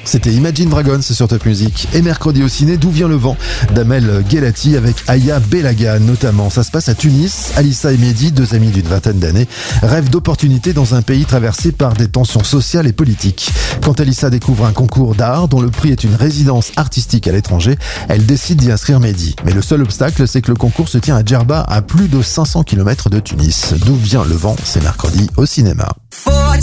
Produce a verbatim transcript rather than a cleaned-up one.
C'était Imagine Dragons sur Top Music. Et mercredi au ciné, D'où vient le vent d'Amel Guelati avec Aya Belaga notamment. Ça se passe à Tunis. Alissa et Mehdi, deux amis d'une vingtaine d'années, rêvent d'opportunités dans un pays traversé par des tensions sociales et politiques. Quand Alissa découvre un concours d'art dont le prix est une résidence artistique à l'étranger, elle décide d'y inscrire Mehdi. Mais le seul obstacle, c'est que le concours se tient à Djerba, à plus de cinq cents kilomètres de Tunis. D'où vient le vent, c'est mercredi au cinéma.